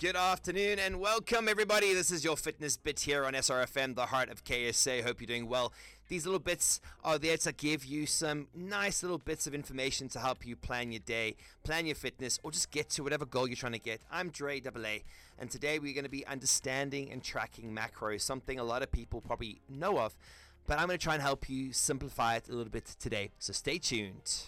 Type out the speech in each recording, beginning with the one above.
Good afternoon and welcome everybody. This is your fitness bit here on SRFM, the heart of KSA. Hope you're doing well. These little bits are there to give you some nice little bits of information to help you plan your day, plan your fitness, or just get to whatever goal you're trying to get. I'm Dre AA, and today we're going to be understanding and tracking macros, something a lot of people probably know of, but I'm going to try and help you simplify it a little bit today. So stay tuned.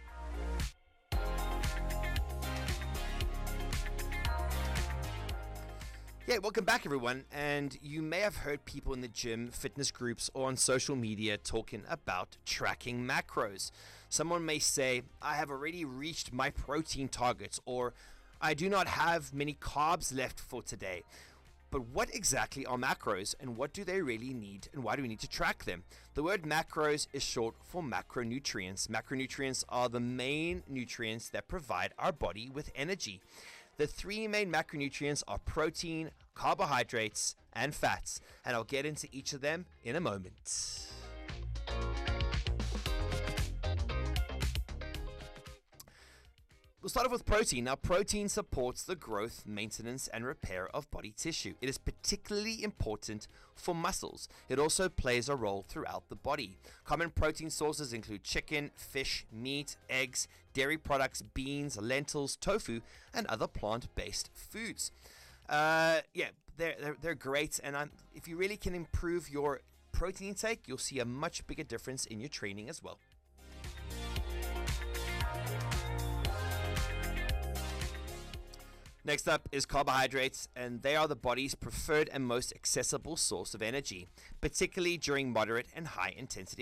Yeah, welcome back everyone, and you may have heard people in the gym, fitness groups, or on social media talking about tracking macros. Someone may say, I have already reached my protein targets, or I do not have many carbs left for today. But what exactly are macros, and what do they really need, and why do we need to track them? The word macros is short for macronutrients. Macronutrients are the main nutrients that provide our body with energy. The three main macronutrients are protein, carbohydrates, and fats, and I'll get into each of them in a moment. We'll start off with protein. Now, protein supports the growth, maintenance, and repair of body tissue. It is particularly important for muscles. It also plays a role throughout the body. Common protein sources include chicken, fish, meat, eggs, dairy products, beans, lentils, tofu, and other plant-based foods. They're great, and if you really can improve your protein intake, you'll see a much bigger difference in your training as well. Next up is carbohydrates, and they are the body's preferred and most accessible source of energy, particularly during moderate and high intensity